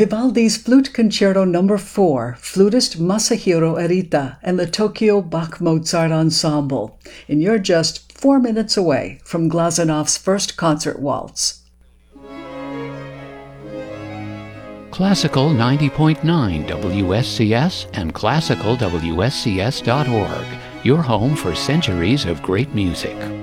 Vivaldi's Flute Concerto No. 4, flutist Masahiro Erita and the Tokyo Bach Mozart Ensemble. And you're just 4 minutes away from Glazanov's first concert waltz. Classical 90.9 WSCS and classicalwscs.org, your home for centuries of great music.